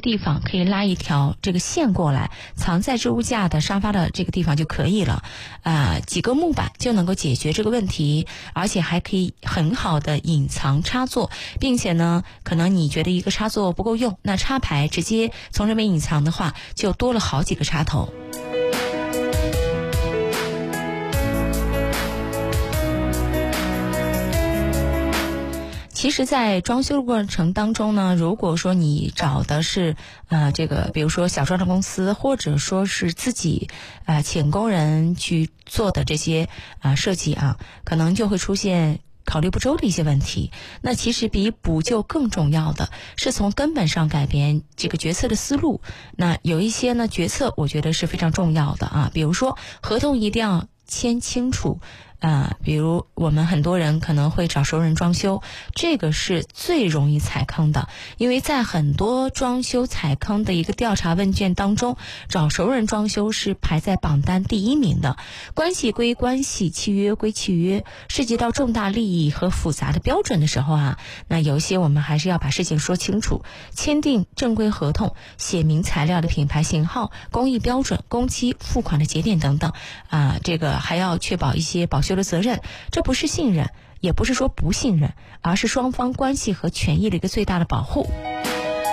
地方可以拉一条这个线过来，藏在置物架的沙发的这个地方就可以了。几个木板就能够解决这个问题，而且还可以很好的隐藏插座，并且呢，可能你觉得一个插座不够用，那插排直接从这边隐藏的话，就多了好几个插头。其实在装修的过程当中呢，如果说你找的是这个比如说小装修公司，或者说是自己请工人去做的这些设计啊，可能就会出现考虑不周的一些问题。那其实比补救更重要的是从根本上改变这个决策的思路。那有一些呢决策我觉得是非常重要的啊，比如说合同一定要签清楚。比如我们很多人可能会找熟人装修，这个是最容易踩坑的，因为在很多装修踩坑的一个调查问卷当中，找熟人装修是排在榜单第1名的。关系归关系，契约归契约，涉及到重大利益和复杂的标准的时候啊，那有一些我们还是要把事情说清楚，签订正规合同，写明材料的品牌型号、工艺标准、工期、付款的节点等等这个还要确保一些保修的责任。这不是信任，也不是说不信任，而是双方关系和权益的一个最大的保护。